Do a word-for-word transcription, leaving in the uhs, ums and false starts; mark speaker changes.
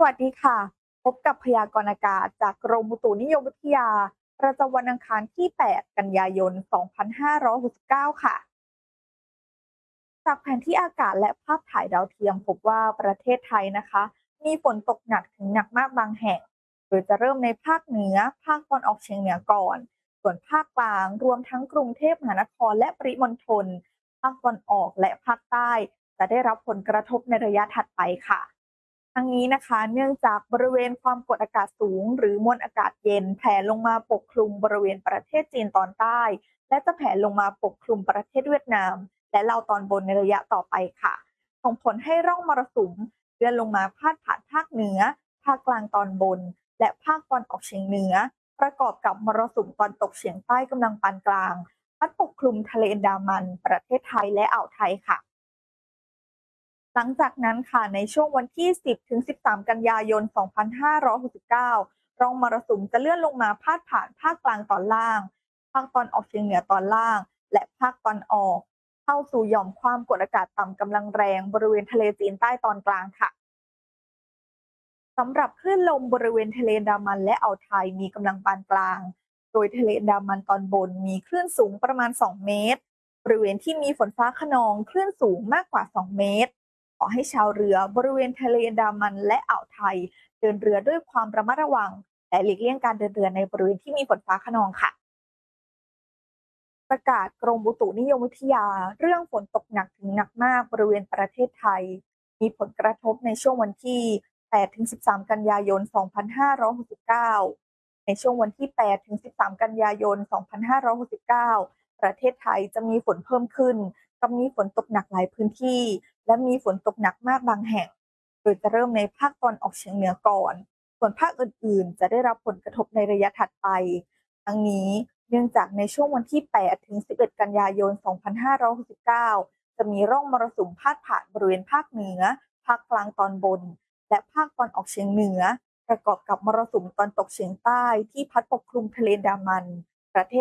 Speaker 1: วัสดีค่ะพบกับพยากรณ์อากาศจากกรมอุตุนิยมวิทยาประจำวันอังคารที่ แปด กันยายน สองพันห้าร้อยหกสิบเก้า ค่ะจากแผนที่อากาศและภาพถ่ายดาวเทียมพบว่าประเทศไทยนะคะมีฝนตกหนักถึงหนักมากบางแห่งโดยจะเริ่มในภาคเหนือภาคตะวันออกเฉียงเหนือก่อนส่วนภาคกลางรวมทั้งกรุงเทพมหานครและปริมณฑลภาคตะวันออกและภาคใต้จะได้รับผลกระทบในระยะถัดไปค่ะ ทั้งนี้นะคะเนื่องจากบริเวณความกดอากาศสูงหรือมวลอากาศเย็นแผ่ลงมาปกคลุมบริเวณประเทศจีนตอนใต้และจะแผ่ลงมาปกคลุมประเทศเวียดนามและลาวตอนบนในระยะต่อไปค่ะส่งผลให้ร่องมรสุมเลื่อนลงมาพาดผ่านภาคเหนือภาคกลางตอนบนและภาคตอนออกเฉียงเหนือประกอบกับมรสุมตอนตกเฉียงใต้กำลังปานกลางพัดปกคลุมทะเลอันดามันประเทศไทยและอ่าวไทยค่ะ หลังจากนั้นค่ะในช่วงวันที่ สิบถึงสิบสาม กันยายน สองพันห้าร้อยหกสิบเก้า ร่องมรสุมจะเลื่อนลงมาพาดผ่านภาคกลางตอนล่าง ภาคตอนออกเฉียงเหนือตอนล่าง และภาคตอนออก เข้าสู่หย่อมความกดอากาศต่ำกำลังแรงบริเวณทะเลจีนใต้ตอนกลางค่ะ สำหรับคลื่นลมบริเวณทะเลอันดามันและอ่าวไทยมีกำลังปานกลาง โดยทะเลอันดามันตอนบนมีคลื่นสูงประมาณ สอง เมตร บริเวณที่มีฝนฟ้าคะนองคลื่นสูงมากกว่า สอง เมตร ขอให้ชาวเรือบริเวณทะเลอันดามันและอ่าวไทยเดินเรือด้วยความระมัดระวังและหลีกเลี่ยงการเดินเรือในบริเวณที่มีฝนฟ้าคะนองค่ะ ประกาศกรมอุตุนิยมวิทยาเรื่องฝนตกหนักถึงหนักมากบริเวณประเทศไทยมีผลกระทบในช่วงวันที่ แปดถึงสิบสาม กันยายน สองพันห้าร้อยหกสิบเก้า ในช่วงวันที่ แปดถึงสิบสาม กันยายน สองพันห้าร้อยหกสิบเก้า ประเทศไทยจะมีฝนเพิ่มขึ้นกับมีฝนตกหนักหลายพื้นที่และมีฝนตกหนักมากบางแห่งโดยจะเริ่มในภาคตอนออกเฉียงเหนือก่อนส่วนภาคอื่นๆจะได้รับผลกระทบในระยะถัดไป ทั้งนี้เนื่องจากในช่วงวันที่ แปดถึงสิบเอ็ด กันยายน สองพันห้าร้อยหกสิบเก้า จะมีร่องมรสุมพาดผ่านบริเวณภาคเหนือ ภาคกลางตอนบน และภาคตอนออกเฉียงเหนือ ประกอบกับมรสุมตอนตกเฉียงใต้ที่พัดปกคลุมทะเลอันดามันประเทศ